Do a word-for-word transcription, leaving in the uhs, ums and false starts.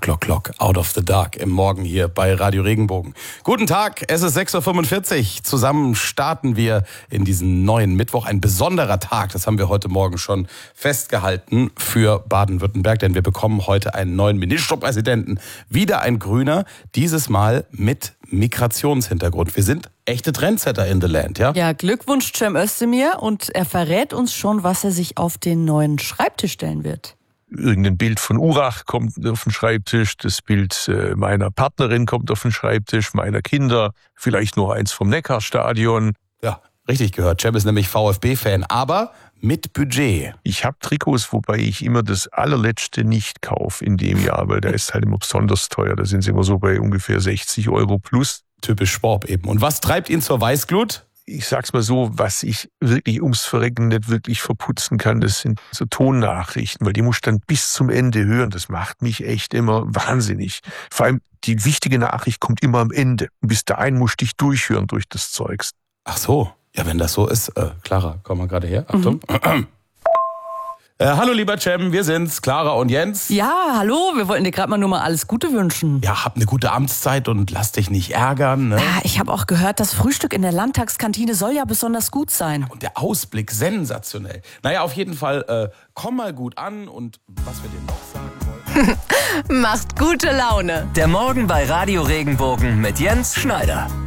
Glock, Glock, Out of the Dark im Morgen hier bei Radio Regenbogen. Guten Tag, es ist sechs Uhr fünfundvierzig. Zusammen starten wir in diesen neuen Mittwoch. Ein besonderer Tag, das haben wir heute Morgen schon festgehalten für Baden-Württemberg, denn wir bekommen heute einen neuen Ministerpräsidenten. Wieder ein Grüner, dieses Mal mit Migrationshintergrund. Wir sind echte Trendsetter in the Land, ja? Ja, Glückwunsch Cem Özdemir, und er verrät uns schon, was er sich auf den neuen Schreibtisch stellen wird. Irgendein Bild von Urach kommt auf den Schreibtisch, das Bild meiner Partnerin kommt auf den Schreibtisch, meiner Kinder, vielleicht nur eins vom Neckarstadion. Ja, richtig gehört. Cem ist nämlich VfB-Fan, aber mit Budget. Ich habe Trikots, wobei ich immer das allerletzte nicht kaufe in dem Jahr, weil da ist halt immer besonders teuer. Da sind sie immer so bei ungefähr sechzig Euro plus. Typisch Schwab eben. Und was treibt ihn zur Weißglut? Ich sag's mal so, was ich wirklich ums Verrecken nicht wirklich verputzen kann, das sind so Tonnachrichten, weil die muss ich dann bis zum Ende hören. Das macht mich echt immer wahnsinnig. Vor allem die wichtige Nachricht kommt immer am Ende. Und bis dahin musst du dich durchhören durch das Zeugs. Ach so, ja, wenn das so ist. Äh, Clara, komm mal gerade her. Achtung. Mhm. Äh, hallo lieber Cem, wir sind's, Clara und Jens. Ja, hallo, wir wollten dir gerade mal nur mal alles Gute wünschen. Ja, hab eine gute Amtszeit und lass dich nicht ärgern. Ne? Ja, ich habe auch gehört, das Frühstück in der Landtagskantine soll ja besonders gut sein. Und der Ausblick sensationell. Naja, auf jeden Fall, äh, komm mal gut an, und was wir dir noch sagen wollen. Macht gute Laune. Der Morgen bei Radio Regenbogen mit Jens Schneider.